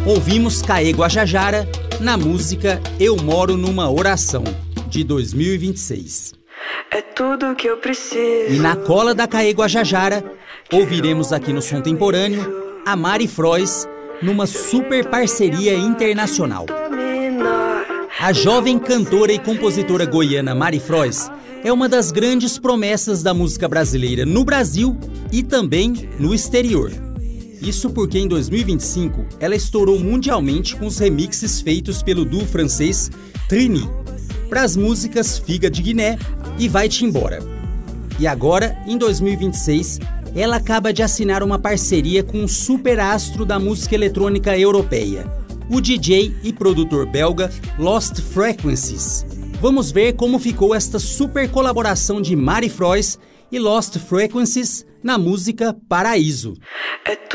Ouvimos Caê Guajajara na música Eu Moro Numa Oração, de 2026. É tudo que eu preciso. E na cola da Caê Guajajara, ouviremos aqui no Som Temporâneo a Mari Frois numa super parceria internacional. A jovem cantora e compositora goiana Mari Frois é uma das grandes promessas da música brasileira no Brasil e também no exterior. Isso porque em 2025 ela estourou mundialmente com os remixes feitos pelo duo francês Trini para as músicas Figa de Guiné e Vai-te Embora. E agora, em 2026, ela acaba de assinar uma parceria com um super astro da música eletrônica europeia, o DJ e produtor belga Lost Frequencies. Vamos ver como ficou esta super colaboração de Mari Frois e Lost Frequencies na música Paraíso.